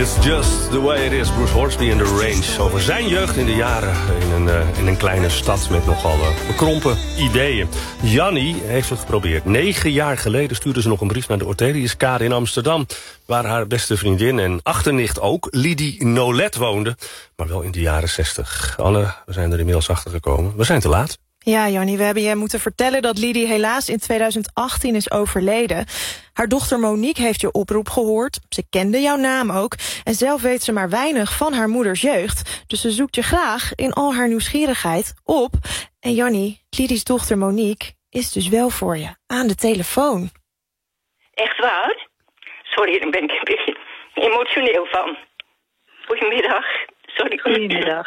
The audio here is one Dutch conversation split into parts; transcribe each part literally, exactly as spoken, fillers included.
It's just the way it is. Bruce Hornsby in The Range. Over zijn jeugd in de jaren in een, uh, in een kleine stad met nogal uh, bekrompen ideeën. Jannie heeft het geprobeerd. Negen jaar geleden stuurde ze nog een brief naar de Orteliuskade in Amsterdam, waar haar beste vriendin en achternicht ook, Lidie Nolet, woonde. Maar wel in de jaren zestig. Anne, we zijn er inmiddels achter gekomen. We zijn te laat. Ja, Jannie, we hebben je moeten vertellen dat Lidie helaas in tweeduizend achttien is overleden. Haar dochter Monique heeft je oproep gehoord. Ze kende jouw naam ook. En zelf weet ze maar weinig van haar moeders jeugd. Dus ze zoekt je graag in al haar nieuwsgierigheid op. En Jannie, Lidie's dochter Monique is dus wel voor je aan de telefoon. Echt waar? Sorry, daar ben ik een beetje emotioneel van. Goedemiddag. Sorry. Goedemiddag.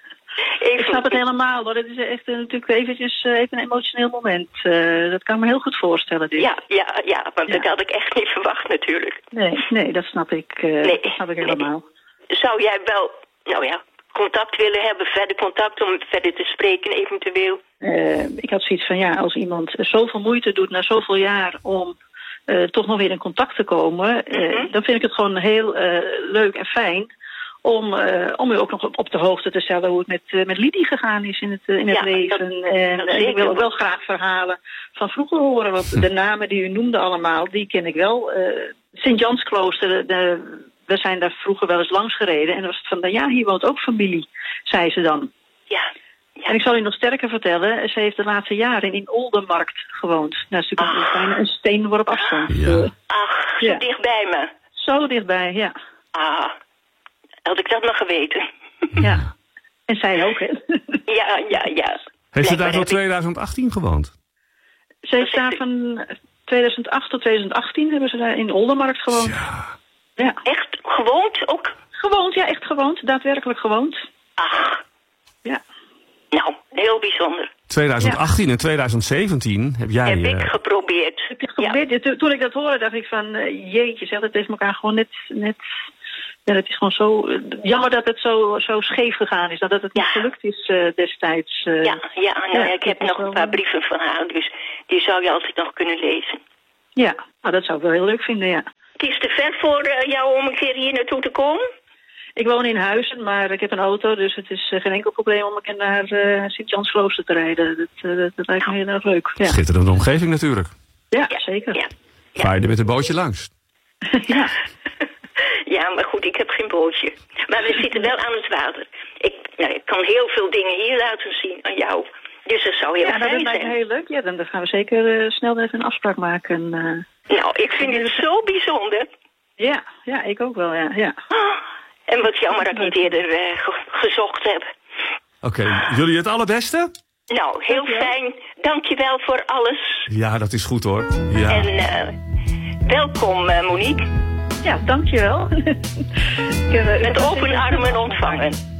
Even. Ik snap het helemaal hoor. Het is echt uh, natuurlijk eventjes, uh, even een emotioneel moment. Uh, dat kan ik me heel goed voorstellen. Dit. Ja, ja, ja, want ja. dat had ik echt niet verwacht natuurlijk. Nee, nee, dat snap ik. Uh, nee, dat snap ik helemaal. Nee. Zou jij wel, nou ja, contact willen hebben, verder contact om verder te spreken eventueel? Uh, ik had zoiets van ja, als iemand zoveel moeite doet na zoveel jaar om uh, toch nog weer in contact te komen, uh, mm-hmm. dan vind ik het gewoon heel uh, leuk en fijn. Om, uh, om u ook nog op de hoogte te stellen hoe het met, uh, met Lidie gegaan is in het, uh, in het ja, leven. Dat, en dat uh, ik wil ook wel graag verhalen van vroeger horen. Want de namen die u noemde allemaal, die ken ik wel. Uh, Sint-Jansklooster, de, de, we zijn daar vroeger wel eens langs gereden. En dan was het van, ja, hier woont ook familie, zei ze dan. Ja. Ja. En ik zal u nog sterker vertellen, ze heeft de laatste jaren in Oldenmarkt gewoond. Nou, dat is natuurlijk een, een steenworp afstand. Ja. Ach, zo ja. dichtbij me. Zo dichtbij, ja. Ah. Had ik dat nog geweten. Ja, en zij ook, hè? Ja, ja, ja. Heeft ze daar tot tweeduizend achttien gewoond? Ze heeft daar van tweeduizend acht tot tweeduizend achttien hebben ze daar in Oldenmarkt gewoond. Ja. Ja. Echt gewoond ook? Gewoond, ja, echt gewoond. Daadwerkelijk gewoond. Ach. Ja. Nou, heel bijzonder. tweeduizend achttien ja. en tweeduizend zeventien heb jij... Heb uh... ik geprobeerd. Heb je geprobeerd? Ja. Ja, toen ik dat hoorde, dacht ik van, uh, jeetje, zeg, het heeft elkaar gewoon net... net Ja, het is gewoon zo uh, jammer dat het zo, zo scheef gegaan is. Dat het niet ja. gelukt is uh, destijds. Uh, ja, ja, nou, ja, ik heb nog wel... een paar brieven van haar, dus die zou je altijd nog kunnen lezen. Ja, nou, dat zou ik wel heel leuk vinden, ja. Het is te ver voor uh, jou om een keer hier naartoe te komen? Ik woon in Huizen, maar ik heb een auto, dus het is uh, geen enkel probleem om een keer naar uh, Sint-Jansklooster te rijden. Dat, uh, dat, dat lijkt me heel erg leuk. Ja. Schitterende omgeving natuurlijk. Ja, ja zeker. Ja. Ja. Vaar je er met een bootje langs? Ja. Ja, maar goed, ik heb geen bootje. Maar we zitten wel aan het water. Ik, nou, ik kan heel veel dingen hier laten zien aan jou. Dus dat zou heel ja, fijn zijn. Ja, dat lijkt me heel leuk. Ja, dan gaan we zeger uh, snel even een afspraak maken. Uh... Nou, ik vind het zo bijzonder. Ja, ja, ik ook wel, ja. ja. Oh, en wat jammer dat ik niet eerder uh, ge- gezocht heb. Oké, okay, jullie het allerbeste? Nou, heel dankjewel. Fijn. Dankjewel voor alles. Ja, dat is goed hoor. Ja. En uh, welkom, uh, Monique. Ja, dankjewel. Met open armen ontvangen.